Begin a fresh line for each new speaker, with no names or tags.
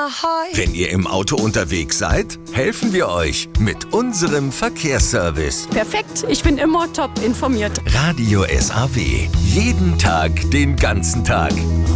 Ahoi.
Wenn ihr im Auto unterwegs seid, helfen wir euch mit unserem Verkehrsservice.
Perfekt, ich bin immer top informiert.
Radio SAW. Jeden Tag, den ganzen Tag.